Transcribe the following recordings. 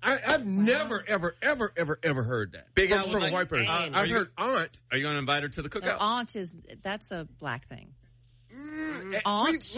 I've never, ever heard that. Big from, Al from a white person. I've heard aunt. Are you going to invite her to the cookout? Aunt that's a black thing. Aunt?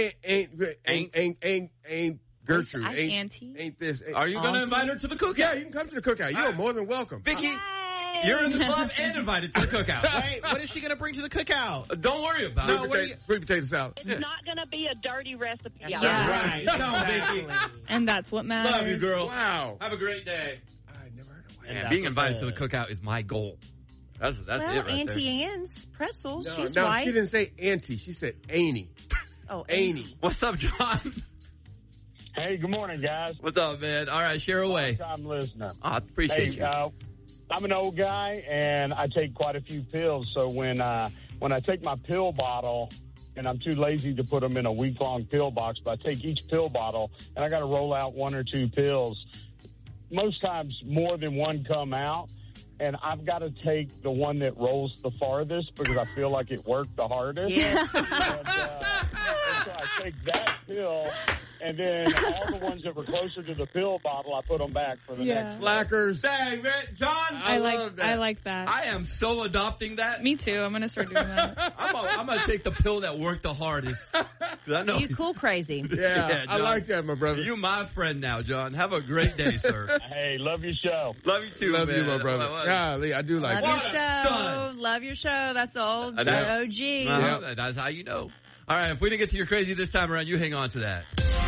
Ain't Gertrude. Ain't auntie. Ain't this. Are you going to invite her to the cookout? Yeah, you can come to the cookout. You're more than welcome. Vicky, you're in the club and invited to the cookout. Wait, what is she going to bring to the cookout? Don't worry about it. Sweet potato salad. It's not going to be a dirty recipe. Yeah. Right. Come, Vicky. And that's what matters. Love you, girl. Wow. Have a great day. I never heard of And being invited to the cookout is my goal. That's it right Auntie Anne's pretzels. No, she's no, white. she didn't say auntie. She said Annie. Oh, Annie. What's up, John? Hey, good morning, guys. What's up, man? All right, share away. I'm listening. I appreciate you. I'm an old guy, and I take quite a few pills. So when I take my pill bottle, and I'm too lazy to put them in a week-long pill box, but I take each pill bottle, and I got to roll out 1 or 2 pills. Most times, more than one come out, and I've got to take the one that rolls the farthest because I feel like it worked the hardest. Yeah. And so I take that pill, and then all the ones that were closer to the pill bottle, I put them back for the next. Slackers. Dang, man. John, I like that. I am so adopting that. Me too. I'm going to start doing that. I'm going to take the pill that worked the hardest. I know You cool crazy. Yeah, I John, like that, my brother. You my friend now, John. Have a great day, sir. Hey, love your show. Love you too, Love man. you, my brother. Golly, I do like Love that. your show. Love your show. That's the old OG. Yep. That's how you know. All right, if we didn't get to your crazy this time around, you hang on to that.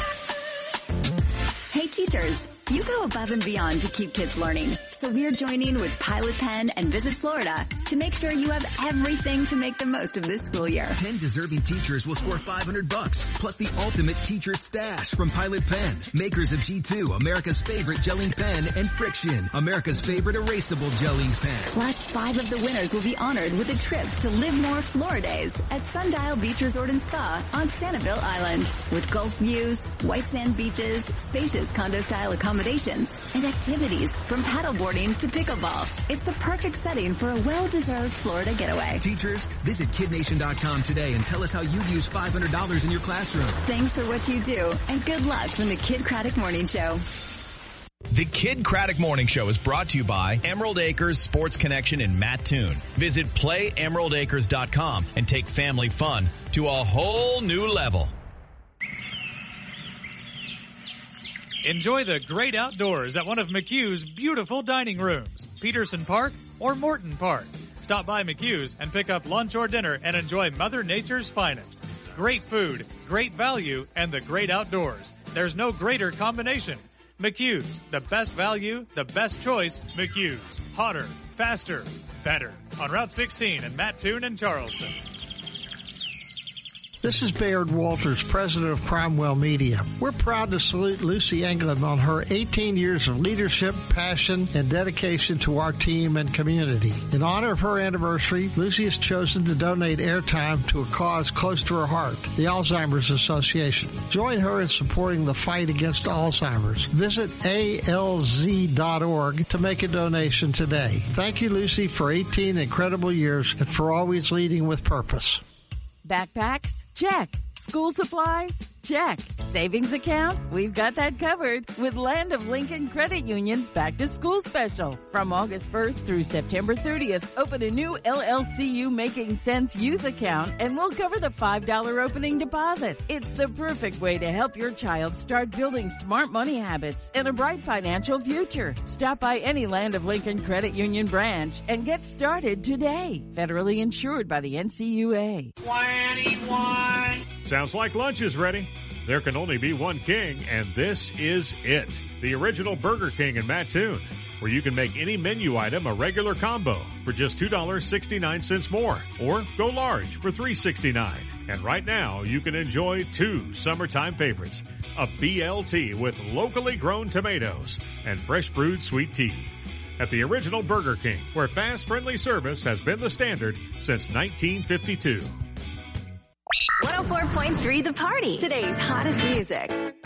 Hey teachers, you go above and beyond to keep kids learning. So we're joining with Pilot Pen and Visit Florida to make sure you have everything to make the most of this school year. 10 deserving teachers will score $500 plus the ultimate teacher stash from Pilot Pen, makers of G2, America's favorite gelling pen, and Friction, America's favorite erasable gelling pen. Plus, 5 of the winners will be honored with a trip to Live More Floridays at Sundial Beach Resort and Spa on Sanibel Island. With Gulf views, white sand beaches, spacious condo-style accommodations, and activities from paddleboarding to pickleball. It's the perfect setting for a well-deserved Florida getaway. Teachers, visit KidNation.com today and tell us how you use $500 in your classroom. Thanks for what you do, and good luck from the Kid Craddock Morning Show. The Kid Craddock Morning Show is brought to you by Emerald Acres Sports Connection in Mattoon. Visit PlayEmeraldAcres.com and take family fun to a whole new level. Enjoy the great outdoors at one of McHugh's beautiful dining rooms, Peterson Park or Morton Park. Stop by McHugh's and pick up lunch or dinner and enjoy Mother Nature's finest. Great food, great value, and the great outdoors. There's no greater combination. McHugh's, the best value, the best choice, McHugh's. Hotter, faster, better. On Route 16 in Mattoon and Charleston. This is Bayard Walters, president of Cromwell Media. We're proud to salute Lucy England on her 18 years of leadership, passion, and dedication to our team and community. In honor of her anniversary, Lucy has chosen to donate airtime to a cause close to her heart, the Alzheimer's Association. Join her in supporting the fight against Alzheimer's. Visit alz.org to make a donation today. Thank you, Lucy, for 18 incredible years and for always leading with purpose. Backpacks? Check. School supplies? Check. Savings account? We've got that covered with Land of Lincoln Credit Union's Back to School Special. From August 1st through September 30th, open a new LLCU Making Sense Youth account and we'll cover the $5 opening deposit. It's the perfect way to help your child start building smart money habits and a bright financial future. Stop by any Land of Lincoln Credit Union branch and get started today. Federally insured by the NCUA. 21. Sounds like lunch is ready. There can only be one king, and this is it. The original Burger King in Mattoon, where you can make any menu item a regular combo for just $2.69 more, or go large for $3.69. And right now, you can enjoy 2 summertime favorites, a BLT with locally grown tomatoes and fresh brewed sweet tea. At the original Burger King, where fast, friendly service has been the standard since 1952. 104.3 The Party. Today's hottest music.